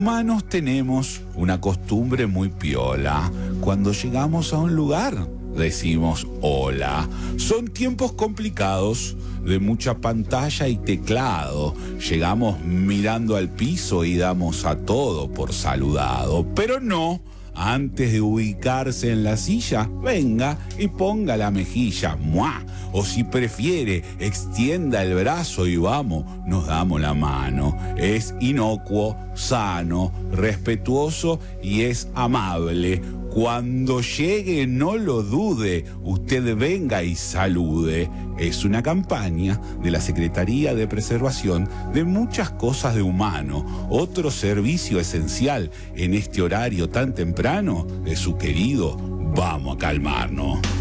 Humanos tenemos una costumbre muy piola. Cuando llegamos a un lugar, decimos hola. Son tiempos complicados, de mucha pantalla y teclado. Llegamos mirando al piso y damos a todo por saludado. Pero no, antes de ubicarse en la silla, venga y ponga la mejilla. ¡Mua! O si prefiere, extienda el brazo y vamos, nos damos la mano. Es inocuo, sano, respetuoso y es amable. Cuando llegue, no lo dude, usted venga y salude. Es una campaña de la Secretaría de Preservación de muchas cosas de humano. Otro servicio esencial en este horario tan temprano de su querido Vamos a Calmarnos.